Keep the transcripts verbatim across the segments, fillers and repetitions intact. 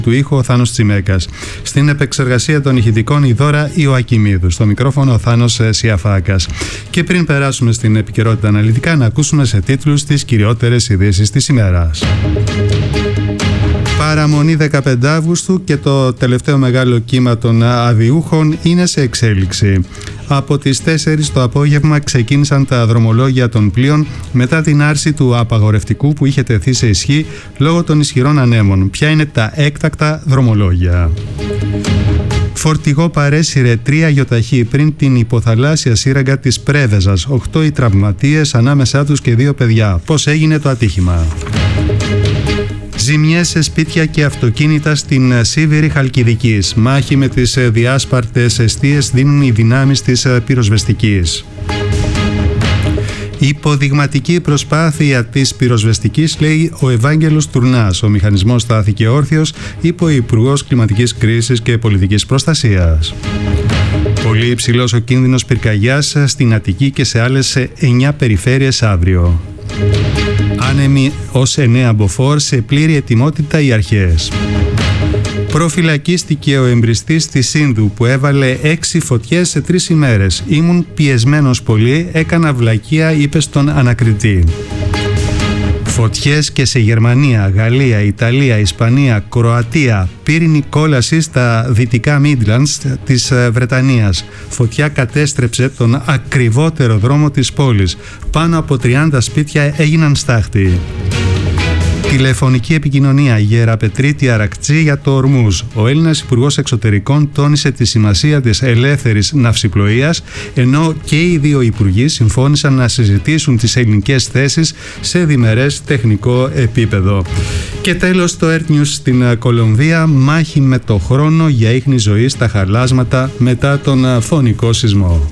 Του ήχου ο Θάνος Τσιμέκας. Στην επεξεργασία των ηχητικών η Δώρα Ιωακιμίδου. Στο μικρόφωνο ο Θάνος Σιαφάκας. Και πριν περάσουμε στην επικαιρότητα αναλυτικά, να ακούσουμε σε τίτλους τις κυριότερες ειδήσεις της ημέρας. Παραμονή δεκαπέντε Αυγούστου και το τελευταίο μεγάλο κύμα των αδιούχων είναι σε εξέλιξη. Από τις τέσσερις το απόγευμα ξεκίνησαν τα δρομολόγια των πλοίων μετά την άρση του απαγορευτικού που είχε τεθεί σε ισχύ λόγω των ισχυρών ανέμων. Ποια είναι τα έκτακτα δρομολόγια? Φορτηγό παρέσυρε τρία γιοταχή πριν την υποθαλάσσια σύραγγα της Πρέβεζας. Οκτώ οι τραυματίες, ανάμεσά τους και δύο παιδιά. Πώς έγινε το ατύχημα? Ζημιές σε σπίτια και αυτοκίνητα στην Σίβηρη Χαλκιδικής. Μάχη με τις διάσπαρτες εστίες δίνουν οι δυνάμεις της πυροσβεστικής. Υποδειγματική προσπάθεια της πυροσβεστικής, λέει ο Ευάγγελος Τουρνάς. Ο μηχανισμός στάθηκε όρθιος, είπε ο Υπουργός Κλιματικής Κρίσης και Πολιτικής Προστασίας. Πολύ υψηλός ο κίνδυνος πυρκαγιάς στην Αττική και σε άλλες εννιά περιφέρειες αύριο. Άνεμοι ως εννέα μποφόρ, σε πλήρη ετοιμότητα οι αρχές. Προφυλακίστηκε ο εμπριστής της Σύνδου που έβαλε έξι φωτιές σε τρεις ημέρες. Ήμουν πιεσμένος πολύ, έκανα βλακεία, είπε στον ανακριτή. Φωτιές και σε Γερμανία, Γαλλία, Ιταλία, Ισπανία, Κροατία. Πύρινη κόλαση στα δυτικά Midlands της Βρετανίας. Φωτιά κατέστρεψε τον ακριβότερο δρόμο της πόλης. Πάνω από τριάντα σπίτια έγιναν στάχτη. Τηλεφωνική επικοινωνία Γεραπετρίτη Αρακτσή για το Ορμούζ. Ο Έλληνας Υπουργός Εξωτερικών τόνισε τη σημασία της ελεύθερης ναυσιπλοείας, ενώ και οι δύο υπουργοί συμφώνησαν να συζητήσουν τις ελληνικές θέσεις σε διμερές τεχνικό επίπεδο. Και τέλος, το Earth News στην Κολομβία, μάχη με το χρόνο για ίχνη ζωή στα χαλάσματα μετά τον φωνικό σεισμό.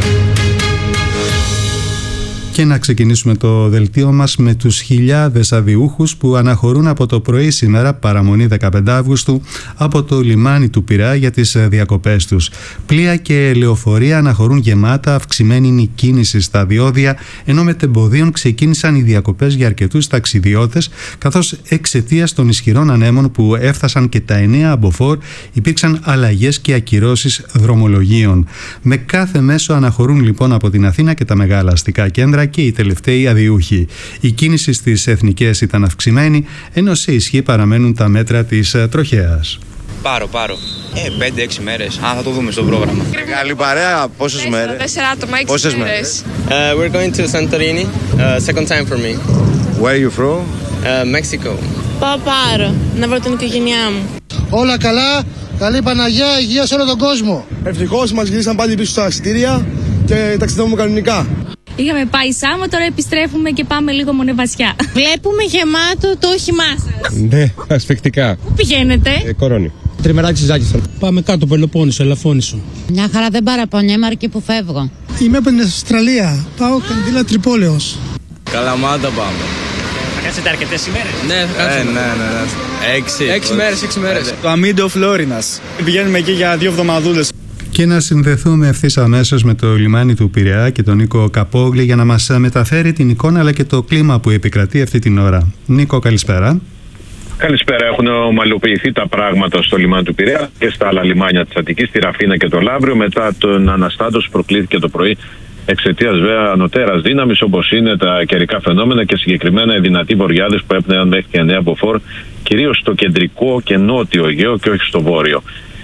Και να ξεκινήσουμε το δελτίο μας με τους χιλιάδες αδιούχους που αναχωρούν από το πρωί σήμερα, παραμονή δεκαπέντε Αυγούστου, από το λιμάνι του Πειραιά για τις διακοπές τους. Πλοία και λεωφορεία αναχωρούν γεμάτα, αυξημένη είναι η κίνηση στα διόδια, ενώ με τεμποδίων ξεκίνησαν οι διακοπές για αρκετούς ταξιδιώτες, καθώς εξαιτίας των ισχυρών ανέμων που έφτασαν και τα εννέα αμποφόρ, υπήρξαν αλλαγές και ακυρώσεις δρομολογίων. Με κάθε μέσο αναχωρούν λοιπόν από την Αθήνα και τα μεγάλα αστικά κέντρα και οι τελευταίοι αδιούχοι. Η κίνηση στις εθνικές ήταν αυξημένη, ενώ σε ισχύ παραμένουν τα μέτρα της τροχέας. Πάρω, πάρω. Ε, πέντε έξι μέρες. Α, θα το δούμε στο πρόγραμμα. Καλή παρέα, πόσες μέρες? Τέσσερα άτομα, έξι μέρες. Uh, we're going to Santorini. Uh, second time for me. Where are you from? Uh, Mexico. Πάω πάρω, να βρω την οικογένειά μου. Όλα καλά, καλή Παναγιά, υγεία σε όλο τον κόσμο. Ευτυχώς μας γυρίσαν πάλι πίσω στα εισιτήρια και ταξιδεύουμε κανονικά. Είχαμε πάει Σάμο, τώρα επιστρέφουμε και πάμε λίγο Μονεβασιά. Βλέπουμε γεμάτο το όχημά σας. Ναι, ασφικτικά. Πού πηγαίνετε? Ε, Κορώνη. Τριμεράκι Ζάκης. Πάμε κάτω, Πελοπόννησο, Ελαφώνησο. Μια χαρά, δεν παραπονιέμαι αρκεί που φεύγω. Είμαι από την Αυστραλία, πάω Καντήλα Τρυπόλεως. Καλαμάτα πάμε. Θα κάτσετε αρκετές ημέρες? Ναι, θα κάτσουμε. Ε, ναι, ναι, ναι. Έξι. Έξι μέρες, έξι μέρες. Το Αμίντο Φλόρινας. Πηγαίνουμε εκεί για δύο εβδομαδούλες. Και να συνδεθούμε ευθύς αμέσως με το λιμάνι του Πειραιά και τον Νίκο Καπόγλη για να μας μεταφέρει την εικόνα αλλά και το κλίμα που επικρατεί αυτή την ώρα. Νίκο, καλησπέρα. Καλησπέρα. Έχουν ομαλοποιηθεί τα πράγματα στο λιμάνι του Πειραιά και στα άλλα λιμάνια της Αττικής, τη Ραφίνα και το Λαύριο, μετά την αναστάτωση που προκλήθηκε το πρωί εξαιτίας βέβαια ανωτέρας δύναμης, όπως είναι τα καιρικά φαινόμενα και συγκεκριμένα οι δυνατοί βοριάδες που έπνεαν μέχρι και εννέα μποφόρ, κυρίως στο κεντρικό και νότιο Αιγαίο και όχι στο βόρειο.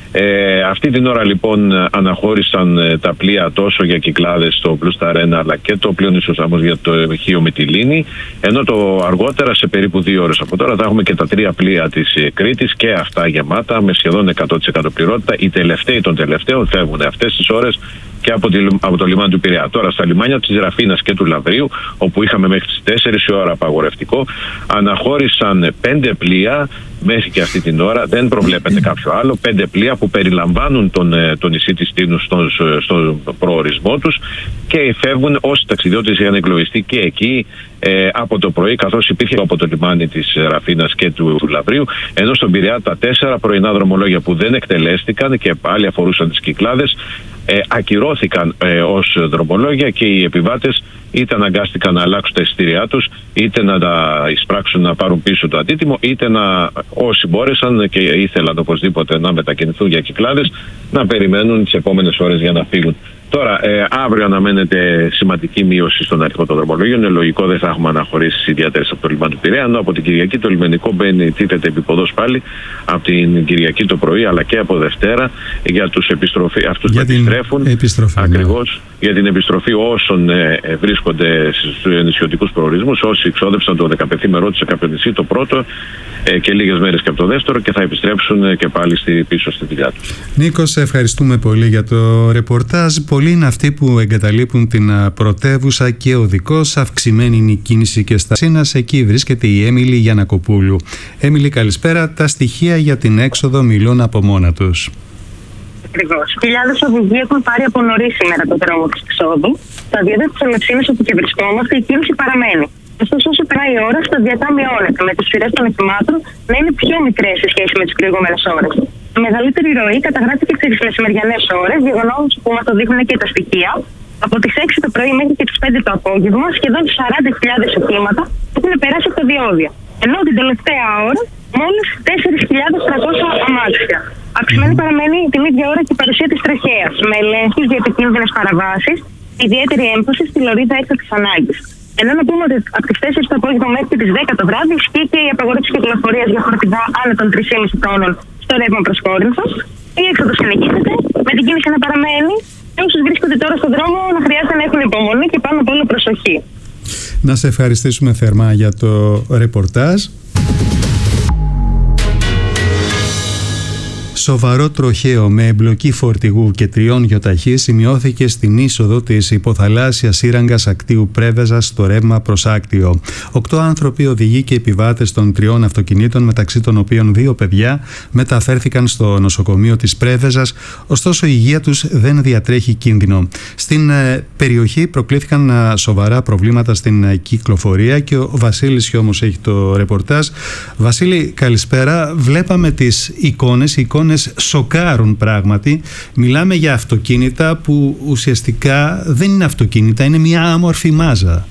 Ε, αυτή την ώρα λοιπόν αναχώρησαν ε, τα πλοία τόσο για Κυκλάδες στο Blue Star ένα αλλά και το πλοίο Νήσος Σάμος για το Χίο Μυτιλήνη, ενώ το αργότερα σε περίπου δύο ώρες από τώρα θα έχουμε και τα τρία πλοία της ε, Κρήτης και αυτά γεμάτα με σχεδόν εκατό τοις εκατό πληρότητα. Οι τελευταίοι των τελευταίων φεύγουν αυτές τις ώρες και από, τη, από το λιμάνι του Πειραιά. Τώρα στα λιμάνια της Ραφίνας και του Λαυρίου, όπου είχαμε μέχρι τις τέσσερις η ώρα απαγορευτικό, αναχώρησαν πέντε πλοία μέχρι και αυτή την ώρα. Δεν προβλέπεται κάποιο άλλο. Πέντε πλοία που περιλαμβάνουν τον, το νησί της Τίνους στον, στον προορισμό τους και φεύγουν όσοι ταξιδιώτες είχαν εγκλωβιστεί και εκεί ε, από το πρωί, καθώς υπήρχε από το λιμάνι της Ραφίνας και του, του Λαυρίου, ενώ στον Πειραιά τα τέσσερα πρωινά δρομολόγια που δεν εκτελέστηκαν και πάλι αφορούσαν τις Κυκλάδες ε, ακυρώθηκαν ε, ως δρομολόγια και οι επιβάτες είτε αναγκάστηκαν να αλλάξουν τα εισιτήριά τους, είτε να τα εισπράξουν να πάρουν πίσω το αντίτιμο, είτε να, όσοι μπόρεσαν και ήθελαν οπωσδήποτε να μετακινηθούν για Κυκλάδες, να περιμένουν τις επόμενες ώρες για να φύγουν. Τώρα, ε, αύριο αναμένεται σημαντική μείωση στον αριθμό των δρομολόγιων. Είναι λογικό, δεν θα έχουμε αναχωρήσεις ιδιαίτερες από το λιμάνι του Πειραιά. Ενώ από την Κυριακή το λιμενικό μπαίνει, τίθεται επίποδος πάλι από την Κυριακή το πρωί, αλλά και από Δευτέρα για τους επιστροφή, αυτούς που επιστρέφουν. Ακριβώς, ναι. Για την επιστροφή όσων ε, ε, βρίσκονται στους νησιωτικούς προορισμούς, όσοι εξόδεψαν το δεκαπενθήμερό τους σε κάποιο νησί, το πρώτο ε, και λίγες μέρες και από το δεύτερο, και θα επιστρέψουν ε, και πάλι στη, πίσω στη δουλειά τους. Νίκο, σε ευχαριστούμε πολύ για το ρεπορτάζ. Πολλοί είναι αυτοί που εγκαταλείπουν την πρωτεύουσα και οδικώς. Αυξημένη είναι η κίνηση και στα Σίνας. Εκεί βρίσκεται η Έμιλη Γιαννακοπούλου. Έμιλη, καλησπέρα. Τα στοιχεία για την έξοδο μιλούν από μόνα τους. Ακριβώς. Χιλιάδες οδηγοί έχουν πάρει από νωρίς σήμερα το δρόμο της εξόδου. Στα διόδια της Ελευσίνης όπου και βρισκόμαστε, η κίνηση παραμένει. Ωστόσο, όσο περνάει η ώρα, σταδιακά μειώνεται, με τις σειρές των οχημάτων να είναι πιο μικρές σε σχέση με τις προηγούμενες ώρες. Η μεγαλύτερη ροή καταγράφηκε στις μεσημεριανές ώρες, γεγονός που μας το δείχνουν και τα στοιχεία. Από τις έξι το πρωί μέχρι και τις πέντε το απόγευμα, σχεδόν σαράντα χιλιάδες οχήματα έχουν περάσει από τα διόδια. Ενώ την τελευταία ώρα, μόλις τέσσερις χιλιάδες τριακόσια αμάξια. Αυξημένη παραμένει την ίδια ώρα και η παρουσία της τροχέας, με ελέγχους για επικίνδυνες παραβάσεις, ιδιαίτερη έμφαση στη λωρίδα έκτακτης ανάγκης. Ενώ να πούμε ότι από τις τέσσερις το απόγευμα μέχρι και τις δέκα το βράδυ ισχύει και η απαγόρευση κυκλοφορίας για φορτηγά άνω των τρεις κόμμα πέντε τόνων στο ρεύμα προς Κόρινθος. Η έξοδος συνεχίζεται, με την κίνηση να παραμένει. Και όσους βρίσκονται τώρα στον δρόμο να χρειάζεται να έχουν υπομονή και πάνω απ' όλο προσοχή. Να σε ευχαριστήσουμε θερμά για το ρεπορτάζ. Σοβαρό τροχαίο με εμπλοκή φορτηγού και τριών γιοταχή σημειώθηκε στην είσοδο της υποθαλάσσιας σύραγγας ακτίου Πρέβεζας στο ρεύμα προς Άκτιο. Οκτώ άνθρωποι, οδηγοί και επιβάτες των τριών αυτοκινήτων, μεταξύ των οποίων δύο παιδιά, μεταφέρθηκαν στο νοσοκομείο της Πρέβεζας, ωστόσο η υγεία τους δεν διατρέχει κίνδυνο. Στην ε, περιοχή προκλήθηκαν ε, σοβαρά προβλήματα στην ε, κυκλοφορία και ο Βασίλης όμως έχει το ρεπορτάζ. Βασίλη, καλησπέρα. Βλέπαμε τις εικόνες, οι εικόνες σοκάρουν πράγματι. Μιλάμε για αυτοκίνητα που ουσιαστικά δεν είναι αυτοκίνητα, είναι μια άμορφη μάζα.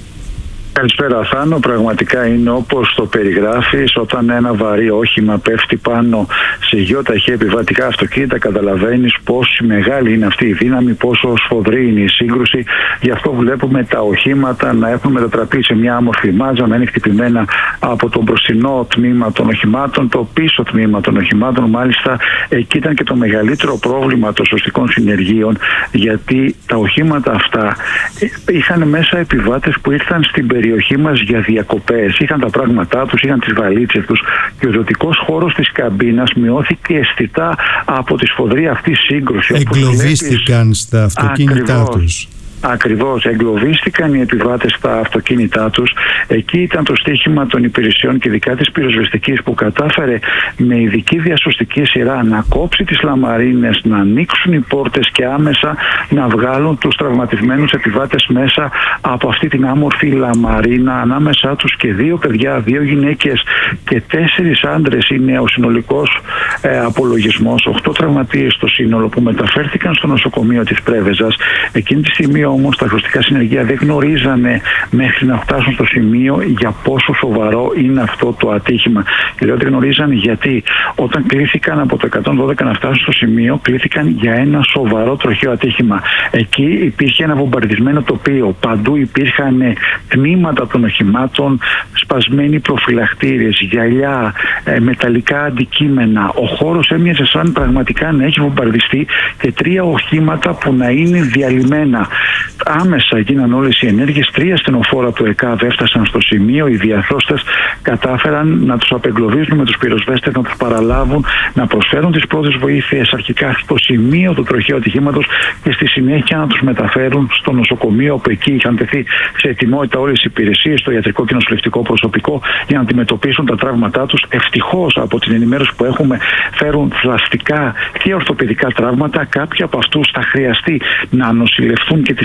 Καλησπέρα Θάνο, πραγματικά είναι όπως το περιγράφεις. Όταν ένα βαρύ όχημα πέφτει πάνω σε γιοταχή επιβατικά αυτοκίνητα, καταλαβαίνεις πόσο μεγάλη είναι αυτή η δύναμη, πόσο σφοδρή είναι η σύγκρουση. Γι' αυτό βλέπουμε τα οχήματα να έχουν μετατραπεί σε μια άμορφη μάζα, να είναι χτυπημένα από το μπροστινό τμήμα των οχημάτων, το πίσω τμήμα των οχημάτων. Μάλιστα εκεί ήταν και το μεγαλύτερο πρόβλημα των σωστικών συνεργείων, γιατί τα οχήματα αυτά είχαν μέσα επιβάτες που ήρθαν στην περιοχή περιοχή μας για διακοπές. Είχαν τα πράγματά τους, είχαν τις βαλίτσες τους και ο ζωτικός χώρος της καμπίνας μειώθηκε αισθητά από τη σφοδρή αυτή σύγκρουση. Εγκλωβίστηκαν στα αυτοκίνητά Ακριβώς. τους. Ακριβώς, εγκλωβίστηκαν οι επιβάτες στα αυτοκίνητά τους. Εκεί ήταν το στοίχημα των υπηρεσιών και ειδικά της πυροσβεστικής, που κατάφερε με ειδική διασωστική σειρά να κόψει τις λαμαρίνες, να ανοίξουν οι πόρτες και άμεσα να βγάλουν τους τραυματισμένους επιβάτες μέσα από αυτή την άμορφη λαμαρίνα. Ανάμεσά τους και δύο παιδιά, δύο γυναίκες και τέσσερις άντρες είναι ο συνολικός ε, απολογισμός. Οχτώ τραυματίες στο σύνολο που μεταφέρθηκαν στο νοσοκομείο της Πρέβεζας. Εκείνη τη στιγμή όμως τα χρηστικά συνεργεία δεν γνωρίζανε μέχρι να φτάσουν στο σημείο για πόσο σοβαρό είναι αυτό το ατύχημα. Και λέω ότι γνωρίζανε γιατί όταν κλήθηκαν από το εκατόν δώδεκα να φτάσουν στο σημείο, κλήθηκαν για ένα σοβαρό τροχαίο ατύχημα. Εκεί υπήρχε ένα βομβαρδισμένο τοπίο. Παντού υπήρχαν τμήματα των οχημάτων, σπασμένοι προφυλακτήρες, γυαλιά, ε, μεταλλικά αντικείμενα. Ο χώρος έμοιαζε σαν πραγματικά να έχει βομβαρδιστεί και τρία οχήματα που να είναι διαλυμένα. Άμεσα γίναν όλες οι ενέργειες. Τρία στενοφόρα του ΕΚΑΒ έφτασαν στο σημείο. Οι διαθρώστες κατάφεραν να τους απεγκλωβίζουν με τους πυροσβέστες, να τους παραλάβουν, να προσφέρουν τις πρώτες βοήθειες αρχικά στο σημείο του τροχαίου ατυχήματος και στη συνέχεια να τους μεταφέρουν στο νοσοκομείο, όπου εκεί είχαν τεθεί σε ετοιμότητα όλες οι υπηρεσίες, το ιατρικό και νοσηλευτικό προσωπικό για να αντιμετωπίσουν τα τραύματά τους. Ευτυχώς, από την ενημέρωση που έχουμε, φέρουν πλαστικά και ορθοπαιδικά τραύματα. Κάποιοι από αυτούς θα χρειαστεί να νοσηλευτούν και τη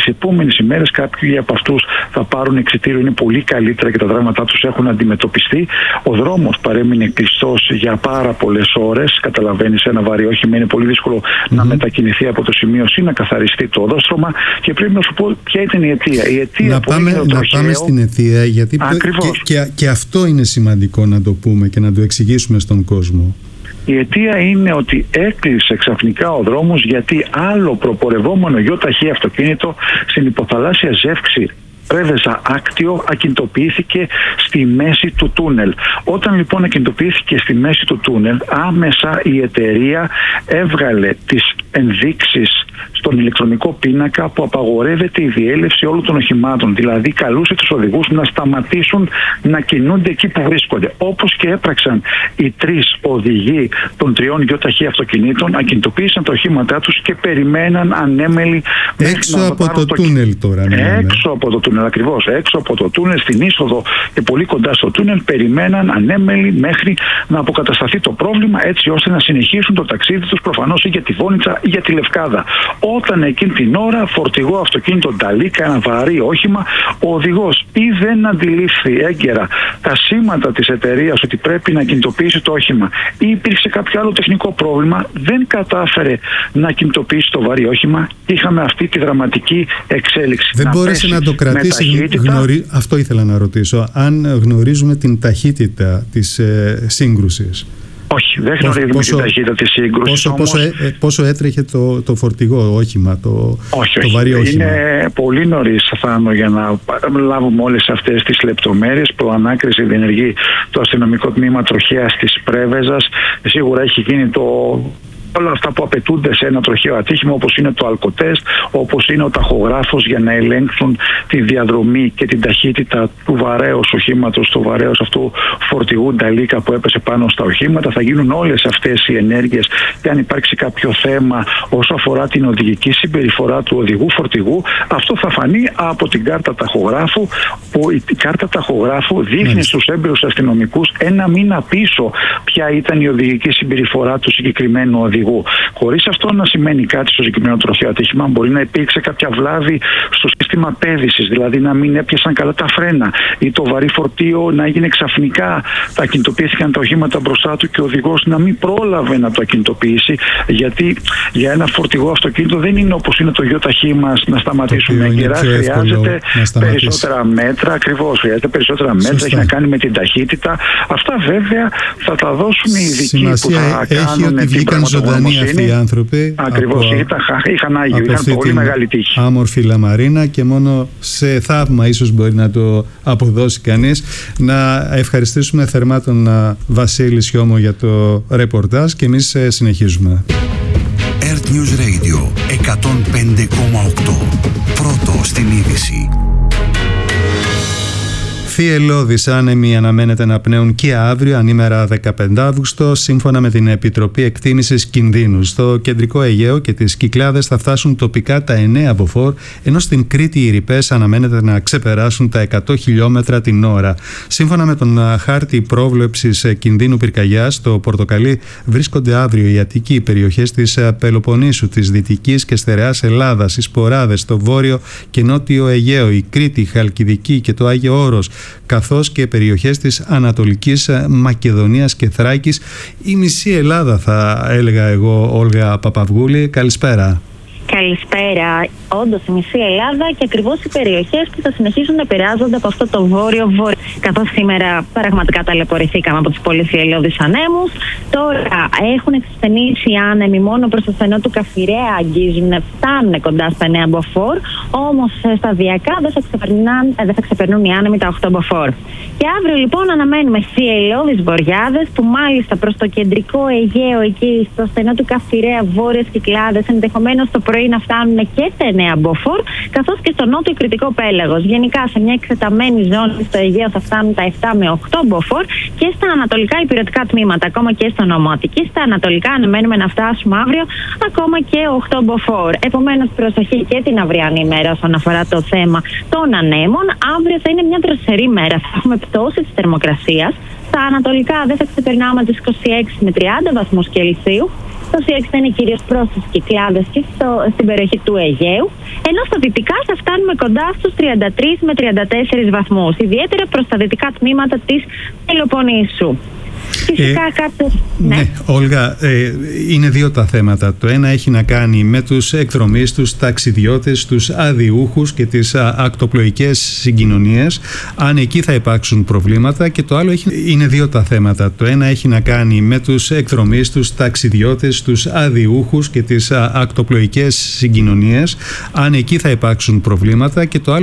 Τις επόμενες ημέρες κάποιοι από αυτούς θα πάρουν εξιτήριο, είναι πολύ καλύτερα και τα δράματά τους έχουν αντιμετωπιστεί. Ο δρόμος παρέμεινε κλειστός για πάρα πολλές ώρες. Καταλαβαίνεις, ένα βαρύ όχημα είναι πολύ δύσκολο mm-hmm. να μετακινηθεί από το σημείο C, να καθαριστεί το οδόστρωμα, και πρέπει να σου πω ποια ήταν η αιτία. Η αιτία να που πάμε, το να τροχαίο, πάμε στην αιτία, γιατί και, και, και αυτό είναι σημαντικό να το πούμε και να το εξηγήσουμε στον κόσμο. Η αιτία είναι ότι έκλεισε ξαφνικά ο δρόμος γιατί άλλο προπορευόμενο γιοταχή αυτοκίνητο στην υποθαλάσσια ζεύξη Πρέβεζα Άκτιο ακινητοποιήθηκε στη μέση του τούνελ. Όταν λοιπόν ακινητοποιήθηκε στη μέση του τούνελ, άμεσα η εταιρεία έβγαλε τις ενδείξεις στον ηλεκτρονικό πίνακα που απαγορεύεται η διέλευση όλων των οχημάτων. Δηλαδή καλούσε τους οδηγούς να σταματήσουν να κινούνται εκεί που βρίσκονται. Όπως και έπραξαν οι τρεις οδηγοί των τριών γιοταχή αυτοκινήτων, ακινητοποίησαν τα οχήματά τους και περιμέναν ανέμελοι έξω από το, το τούνελ τώρα. Έξω από το τούνελ, ακριβώς. Έξω από το τούνελ, στην είσοδο και πολύ κοντά στο τούνελ, περιμέναν ανέμελοι μέχρι να αποκατασταθεί το πρόβλημα, έτσι ώστε να συνεχίσουν το ταξίδι τους, προφανώς ή για τη Βόνιτσα ή για τη Λευκάδα. Όταν εκείνη την ώρα φορτηγό αυτοκίνητο Νταλίκα, ένα βαρύ όχημα, ο οδηγός ή δεν αντιλήφθη έγκαιρα τα σήματα της εταιρείας ότι πρέπει να κινητοποιήσει το όχημα, ή υπήρξε κάποιο άλλο τεχνικό πρόβλημα, δεν κατάφερε να κινητοποιήσει το βαρύ όχημα. Είχαμε αυτή τη δραματική εξέλιξη. Δεν μπόρεσε να το κρατήσει. Γνωρί... Αυτό ήθελα να ρωτήσω. Αν γνωρίζουμε την ταχύτητα της ε, σύγκρουσης. Όχι, δεν γνωρίζουμε την ταχύτητα της σύγκρουσης. Πόσο, όμως... πόσο, ε, πόσο έτρεχε το, το φορτηγό όχημα, το, όχι, το όχι. βαρύ όχημα. Είναι πολύ νωρίς, Θάνο, για να λάβουμε όλες αυτές τις λεπτομέρειες. Προανάκριση διενεργεί το αστυνομικό τμήμα τροχέας της Πρέβεζας. Σίγουρα έχει γίνει το... όλα αυτά που απαιτούνται σε ένα τροχαίο ατύχημα, όπως είναι το αλκοτέστ, όπως είναι ο ταχογράφος για να ελέγξουν τη διαδρομή και την ταχύτητα του βαρέως οχήματος, του βαρέως αυτού φορτηγού Νταλίκα που έπεσε πάνω στα οχήματα. Θα γίνουν όλες αυτές οι ενέργειες, και αν υπάρξει κάποιο θέμα όσο αφορά την οδηγική συμπεριφορά του οδηγού φορτηγού, αυτό θα φανεί από την κάρτα ταχογράφου, που η κάρτα ταχογράφου δείχνει στους έμπειρους αστυνομικούς ένα μήνα πίσω ποια ήταν η οδηγική συμπεριφορά του συγκεκριμένου οδηγού. Χωρίς αυτό να σημαίνει κάτι στο συγκεκριμένο τροχαίο ατύχημα, μπορεί να υπήρξε κάποια βλάβη στο σύστημα πέδησης, δηλαδή να μην έπιασαν καλά τα φρένα, ή το βαρύ φορτίο να έγινε ξαφνικά, τα ακινητοποιήθηκαν τα οχήματα μπροστά του και ο οδηγός να μην πρόλαβε να το ακινητοποιήσει, γιατί για ένα φορτηγό αυτοκίνητο δεν είναι όπως είναι το γιοταχή μας να σταματήσουμε έγκαιρα. Χρειάζεται περισσότερα μέτρα, ακριβώς, χρειάζεται περισσότερα μέτρα, Σωστά. Έχει να κάνει με την ταχύτητα. Αυτά βέβαια θα τα δώσουν οι ειδικοί που θα κάνουν την πραγματογνωμοσύνη. Αυτοί οι άνθρωποι. Ακριβώς, από, είχαν, είχαν άγιο, είχαν πολύ μεγάλη τύχη. Άμορφη λαμαρίνα, και μόνο σε θαύμα ίσως μπορεί να το αποδώσει κανείς. Να ευχαριστήσουμε θερμά τον Βασίλη Σιώμο για το ρεπορτάζ, και εμείς συνεχίζουμε. Earth News Radio εκατόν πέντε κόμμα οκτώ. Πρώτο στην είδηση. Θυελλώδεις άνεμοι αναμένεται να πνέουν και αύριο, ανήμερα δεκαπέντε Αυγούστου, σύμφωνα με την Επιτροπή Εκτίμησης Κινδύνου. Στο κεντρικό Αιγαίο και τις Κυκλάδες θα φτάσουν τοπικά τα εννέα μποφόρ, ενώ στην Κρήτη οι ρηπές αναμένεται να ξεπεράσουν τα εκατό χιλιόμετρα την ώρα. Σύμφωνα με τον χάρτη πρόβλεψης κινδύνου πυρκαγιάς, στο πορτοκαλί βρίσκονται αύριο οι Αττικοί, περιοχές της Πελοποννήσου, της Δυτικής και Στερεάς Ελλάδας, οι Σποράδες, το Βόρειο και Νότιο Αιγαίο, η Κρήτη, η Χαλκιδική και το Άγιο Όρος, καθώς και περιοχές της Ανατολικής Μακεδονίας και Θράκης. Η μισή Ελλάδα, θα έλεγα εγώ, Όλγα Παπαυγούλη. Καλησπέρα. Καλησπέρα. Όντως η μισή Ελλάδα, και ακριβώς οι περιοχές που θα συνεχίσουν να επηρεάζονται από αυτό το βόρειο-βόρειο. Καθώς σήμερα πραγματικά ταλαιπωρηθήκαμε από τους πολύ θυελλώδεις ανέμους. Τώρα έχουν εξασθενήσει οι άνεμοι μόνο προς το στενό του Καφιρέα, αγγίζουν, φτάνουν κοντά στα εννέα μποφόρ. Όμως σταδιακά δεν θα, δεν θα ξεπερνούν οι άνεμοι τα οκτώ μποφόρ. Και αύριο λοιπόν αναμένουμε θυελλώδεις βοριάδες, που μάλιστα προς το κεντρικό Αιγαίο, εκεί στο στενό του Καφιρέα, βόρειες Κυκλάδες, ενδεχομένως το πρωί να φτάνουν και στα εννέα μποφόρ, καθώς και στο νότιο κρητικό πέλαγος. Γενικά σε μια εκτεταμένη ζώνη στο Αιγαίο θα φτάνουν τα επτά με οκτώ μποφόρ, και στα ανατολικά υπηρετικά τμήματα, ακόμα και στο νομό Αττικής, στα ανατολικά αναμένουμε να φτάσουμε αύριο ακόμα και οκτώ μποφόρ. Επομένως, προσοχή και την αυριανή ημέρα όσον αφορά το θέμα των ανέμων. Αύριο θα είναι μια δροσερή μέρα. Θα έχουμε πτώση της θερμοκρασίας. Στα ανατολικά δεν θα ξεπερνάμε τις είκοσι έξι με τριάντα βαθμούς Κελσίου. Στο σι έξι θα είναι κυρίως προς τις Κυκλάδες και στο, στην περιοχή του Αιγαίου, ενώ στα δυτικά θα φτάνουμε κοντά στους τριάντα τρεις με τριάντα τέσσερις βαθμούς, ιδιαίτερα προς τα δυτικά τμήματα της Πελοποννήσου. Φυσικά ε, κάποιες... Ναι, ναι Όλγα, ε, είναι δύο τα θέματα. Το ένα έχει να κάνει με τους εκδρομείς, τους ταξιδιώτες, τους αδιούχους και τις α, ακτοπλοϊκές συγκοινωνίες, αν εκεί θα υπάρξουν προβλήματα, και το άλλο έχει, είναι δύο τα θέματα. Το ένα έχει να κάνει με τους εκδρομείς, τους ταξιδιώτες, τους αδιούχους και τις α, ακτοπλοϊκές συγκοινωνίες, αν εκεί θα υπάρξουν προβλήματα, και το άλλο